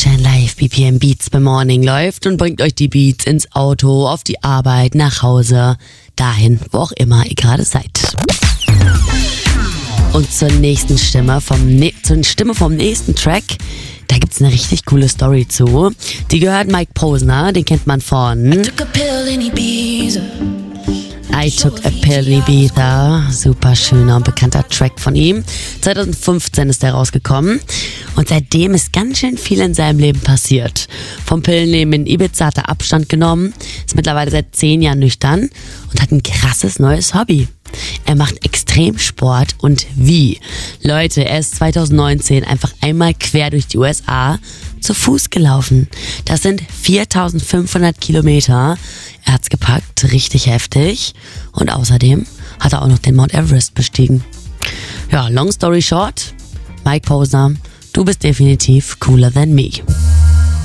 Sunshine Live, BPM Beats beim Morning läuft und bringt euch die Beats ins Auto, auf die Arbeit, nach Hause, dahin, wo auch immer ihr gerade seid. Und zur nächsten Stimme vom nächsten Track, da gibt's eine richtig coole Story zu. Die gehört Mike Posner, den kennt man von I Took a Pill in Ibiza. Super schöner und bekannter Track von ihm. 2015 ist der rausgekommen und seitdem ist ganz schön viel in seinem Leben passiert. Vom Pillennehmen in Ibiza hat er Abstand genommen, ist mittlerweile seit 10 Jahren nüchtern und hat ein krasses neues Hobby. Er macht Extremsport und wie? Leute, er ist 2019 einfach einmal quer durch die USA zu Fuß gelaufen. Das sind 4.500 Kilometer. Er hat's gepackt, richtig heftig. Und außerdem hat er auch noch den Mount Everest bestiegen. Ja, long story short, Mike Posner, du bist definitiv cooler than me.